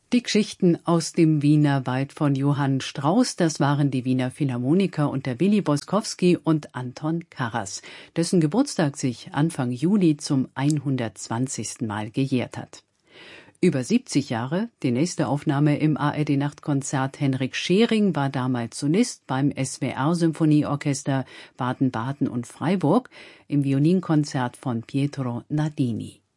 Die Geschichten aus dem Wiener Wald von Johann Strauss, das waren die Wiener Philharmoniker unter Willi Boskowski und Anton Karas, dessen Geburtstag sich Anfang Juli zum 120. Mal gejährt hat. Über 70 Jahre, die nächste Aufnahme im ARD-Nachtkonzert. Henrik Schering war damals Solist beim SWR-Symphonieorchester Baden-Baden und Freiburg im Violinkonzert von Pietro Nadini.